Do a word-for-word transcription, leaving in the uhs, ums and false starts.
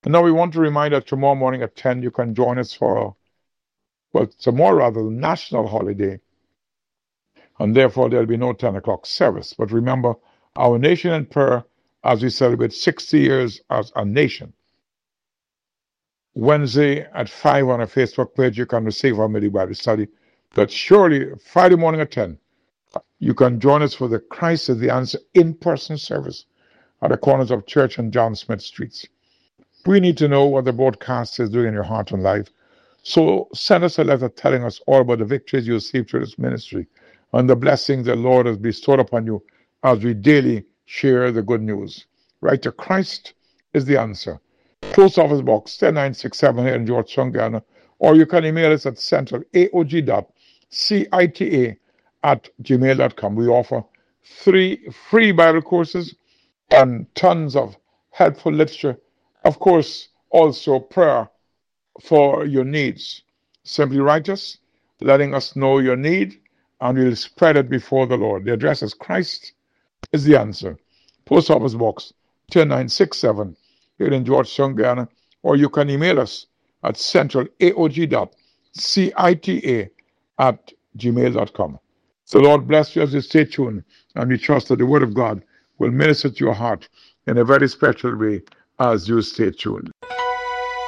And now we want to remind that tomorrow morning at ten, you can join us for, well, tomorrow rather, the national holiday. And therefore, there'll be no ten o'clock service. But remember, our nation in prayer as we celebrate sixty years as a nation. Wednesday at five on our Facebook page, you can receive our Midweek Bible study. But surely, Friday morning at ten, you can join us for the Christ is the Answer in-person service at the corners of Church and John Smith Streets. We need to know what the broadcast is doing in your heart and life. So send us a letter telling us all about the victories you received through this ministry and the blessings the Lord has bestowed upon you as we daily share the good news. Write to Christ is the Answer. Post Office Box ten nine six seven here in Georgetown, Ghana, or you can email us at central A O G dot C I T A at gmail dot com. We offer three free Bible courses and tons of helpful literature. Of course, also prayer for your needs. Simply write us, letting us know your need, and we'll spread it before the Lord. The address is Christ is the Answer. Post Office Box ten nine six seven here in Georgetown, Ghana, or you can email us at central A O G dot C I T A at gmail dot com. The Lord bless you as you stay tuned, and we trust that the Word of God will minister to your heart in a very special way as you stay tuned.